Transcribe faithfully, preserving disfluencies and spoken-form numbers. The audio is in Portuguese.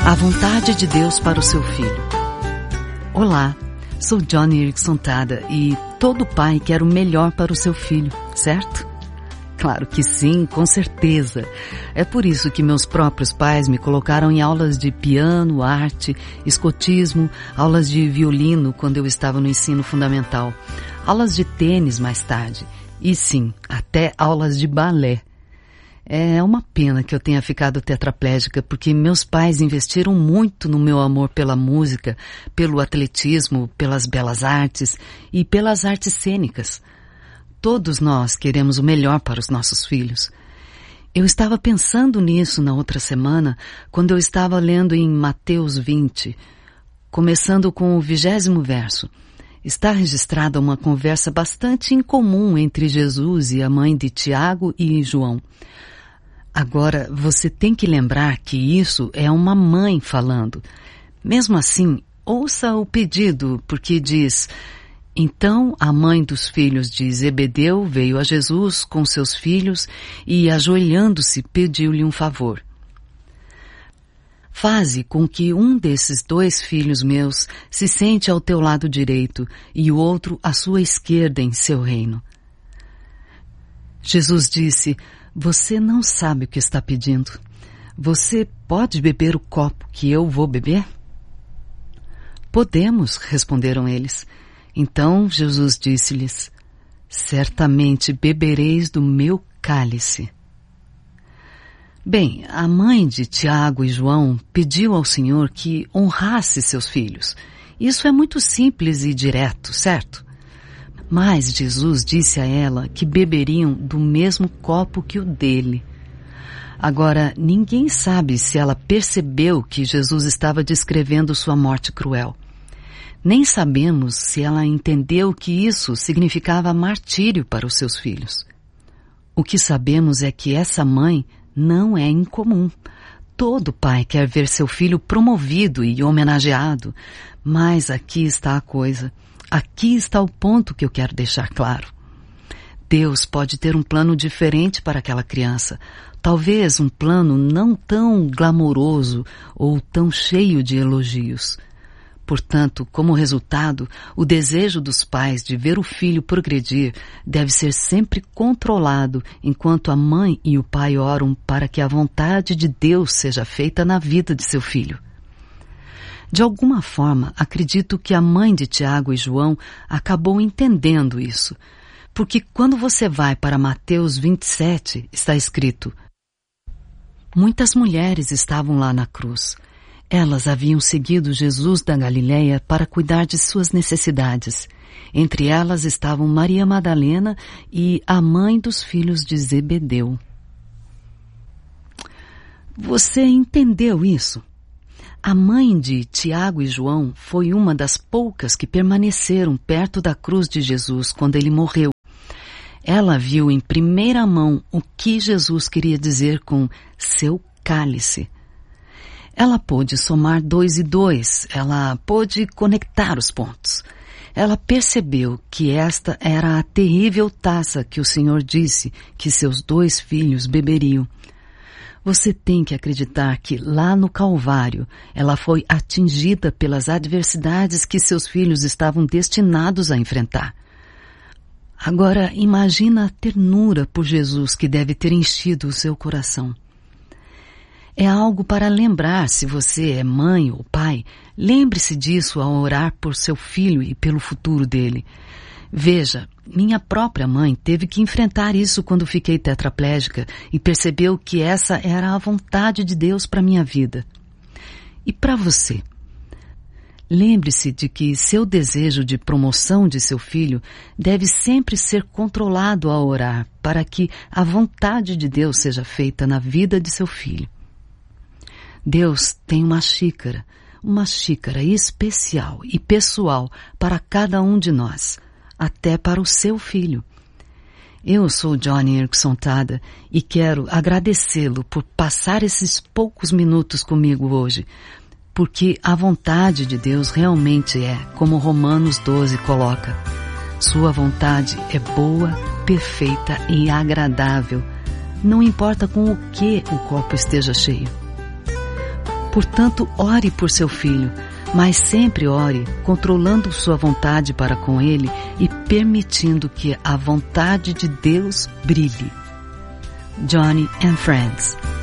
A vontade de Deus para o seu filho. Olá, sou Joni Eareckson Tada e todo pai quer o melhor para o seu filho, certo? Claro que sim, com certeza. É por isso que meus próprios pais me colocaram em aulas de piano, arte, escotismo, aulas de violino quando eu estava no ensino fundamental, aulas de tênis mais tarde e sim, até aulas de balé. É uma pena que eu tenha ficado tetraplégica, porque meus pais investiram muito no meu amor pela música, pelo atletismo, pelas belas artes e pelas artes cênicas. Todos nós queremos o melhor para os nossos filhos. Eu estava pensando nisso na outra semana, quando eu estava lendo em Mateus vinte, começando com o vigésimo verso. Está registrada uma conversa bastante incomum entre Jesus e a mãe de Tiago e João. Agora, você tem que lembrar que isso é uma mãe falando. Mesmo assim, ouça o pedido, porque diz: Então a mãe dos filhos de Zebedeu veio a Jesus com seus filhos e, ajoelhando-se, pediu-lhe um favor. Faze com que um desses dois filhos meus se sente ao teu lado direito e o outro à sua esquerda em seu reino. Jesus disse: Você não sabe o que está pedindo. Você pode beber o copo que eu vou beber? Podemos, responderam eles. Então Jesus disse-lhes: Certamente bebereis do meu cálice. Bem, a mãe de Tiago e João pediu ao Senhor que honrasse seus filhos. Isso é muito simples e direto, certo? Mas Jesus disse a ela que beberiam do mesmo copo que o dele. Agora, ninguém sabe se ela percebeu que Jesus estava descrevendo sua morte cruel. Nem sabemos se ela entendeu que isso significava martírio para os seus filhos. O que sabemos é que essa mãe não é incomum. Todo pai quer ver seu filho promovido e homenageado, mas aqui está a coisa. Aqui está o ponto que eu quero deixar claro. Deus pode ter um plano diferente para aquela criança. Talvez um plano não tão glamouroso ou tão cheio de elogios. Portanto, como resultado, o desejo dos pais de ver o filho progredir deve ser sempre controlado enquanto a mãe e o pai oram para que a vontade de Deus seja feita na vida de seu filho. De alguma forma, acredito que a mãe de Tiago e João acabou entendendo isso, porque quando você vai para Mateus vinte e sete, está escrito: Muitas mulheres estavam lá na cruz. Elas haviam seguido Jesus da Galileia para cuidar de suas necessidades. Entre elas estavam Maria Madalena e a mãe dos filhos de Zebedeu. Você entendeu isso? A mãe de Tiago e João foi uma das poucas que permaneceram perto da cruz de Jesus quando ele morreu. Ela viu em primeira mão o que Jesus queria dizer com seu cálice. Ela pôde somar dois e dois, ela pôde conectar os pontos. Ela percebeu que esta era a terrível taça que o Senhor disse que seus dois filhos beberiam. Você tem que acreditar que lá no Calvário ela foi atingida pelas adversidades que seus filhos estavam destinados a enfrentar. Agora imagina a ternura por Jesus que deve ter enchido o seu coração. É algo para lembrar se você é mãe ou pai. Lembre-se disso ao orar por seu filho e pelo futuro dele. Veja, minha própria mãe teve que enfrentar isso quando fiquei tetraplégica e percebeu que essa era a vontade de Deus para minha vida. E para você? Lembre-se de que seu desejo de promoção de seu filho deve sempre ser controlado ao orar para que a vontade de Deus seja feita na vida de seu filho. Deus tem uma xícara, uma xícara especial e pessoal para cada um de nós, até para o seu filho. Eu sou Joni Eareckson Tada e quero agradecê-lo por passar esses poucos minutos comigo hoje, porque a vontade de Deus realmente é, como Romanos doze coloca, sua vontade é boa, perfeita e agradável, não importa com o que o copo esteja cheio. Portanto, ore por seu filho, mas sempre ore controlando sua vontade para com ele e permitindo que a vontade de Deus brilhe. Joni and Friends.